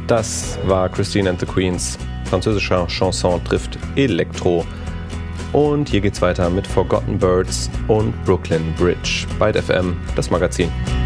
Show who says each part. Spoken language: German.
Speaker 1: Das war Christine and the Queens. Französischer Chanson trifft Elektro. Und hier geht's weiter mit Forgotten Birds und Brooklyn Bridge bei FM, das Magazin.